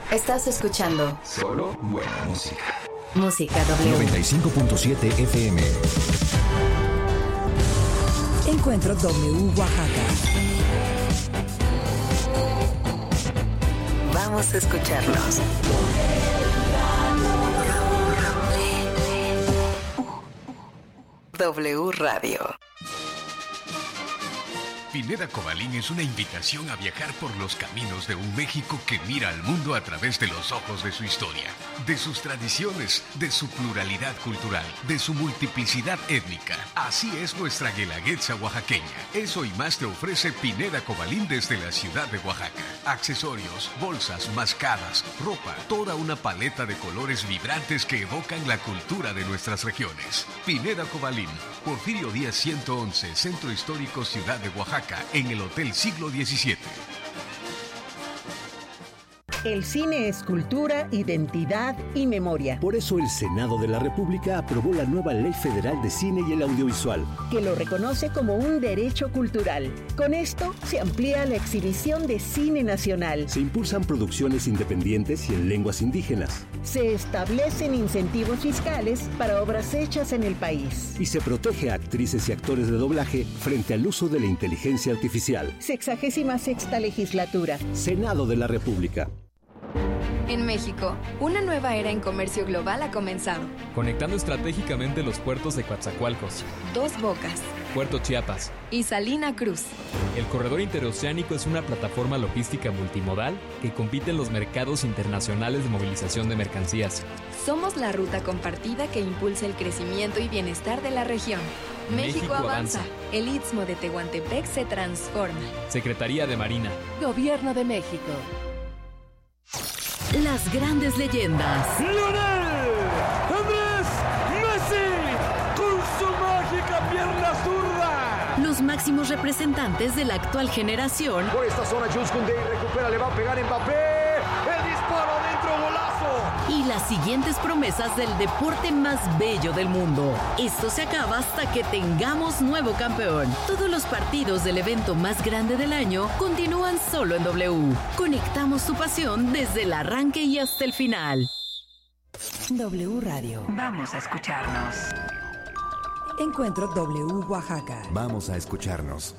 Estás escuchando Solo buena música. Música W. 95.7 FM. Encuentro W Oaxaca. Vamos a escucharnos. W Radio. Pineda Cobalín es una invitación a viajar por los caminos de un México que mira al mundo a través de los ojos de su historia, de sus tradiciones, de su pluralidad cultural, de su multiplicidad étnica. Así es nuestra guelaguetza oaxaqueña. Eso y más te ofrece Pineda Cobalín desde la ciudad de Oaxaca. Accesorios, bolsas, mascadas, ropa, toda una paleta de colores vibrantes que evocan la cultura de nuestras regiones. Pineda Cobalín, Porfirio Díaz 111, Centro Histórico Ciudad de Oaxaca, en el Hotel Siglo XVII. El cine es cultura, identidad y memoria. Por eso el Senado de la República aprobó la nueva Ley Federal de Cine y el Audiovisual, que lo reconoce como un derecho cultural. Con esto se amplía la exhibición de cine nacional. se impulsan producciones independientes y en lenguas indígenas, Se establecen incentivos fiscales para obras hechas en el país. y se protege a actrices y actores de doblaje frente al uso de la inteligencia artificial. 66ª legislatura. Senado de la República. En México, una nueva era en comercio global ha comenzado. Conectando estratégicamente los puertos de Coatzacoalcos, Dos Bocas Puerto Chiapas. y Salina Cruz. El corredor interoceánico es una plataforma logística multimodal que compite en los mercados internacionales de movilización de mercancías. Somos la ruta compartida que impulsa el crecimiento y bienestar de la región. México avanza. El Istmo de Tehuantepec se transforma. Secretaría de Marina. Gobierno de México. Las grandes leyendas. ¡Lionel Andrés Messi con su mágica pierna zurda! Los máximos representantes de la actual generación. Por esta zona, Jules Koundé recupera, le va a pegar Mbappé. ¡El disparo dentro, golazo! Y las siguientes promesas del deporte más bello del mundo. Esto se acaba hasta que tengamos nuevo campeón. Todos los partidos del evento más grande del año continúan solo en W. Conectamos tu pasión desde el arranque y hasta el final. W Radio. Vamos a escucharnos. Encuentro W Oaxaca. Vamos a escucharnos.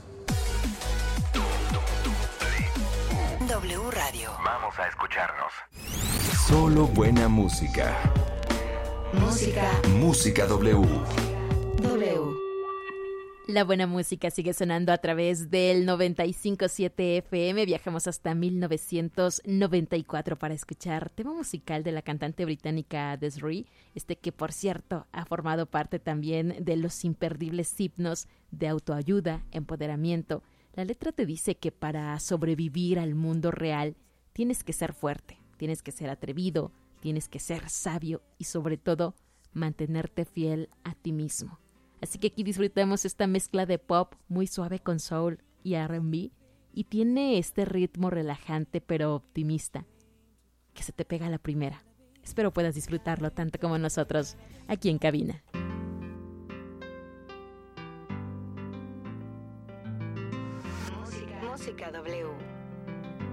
W Radio. Vamos a escucharnos. Solo buena música. Música Música W. W. La buena música sigue sonando a través del 95.7 FM. Viajamos hasta 1994 para escuchar tema musical de la cantante británica Des'ree, que por cierto ha formado parte también de los imperdibles himnos de autoayuda, empoderamiento. La letra te dice que para sobrevivir al mundo real tienes que ser fuerte, tienes que ser atrevido, tienes que ser sabio y sobre todo mantenerte fiel a ti mismo. Así que aquí disfrutamos esta mezcla de pop muy suave con soul y R&B y tiene este ritmo relajante pero optimista que se te pega a la primera. Espero puedas disfrutarlo tanto como nosotros aquí en cabina.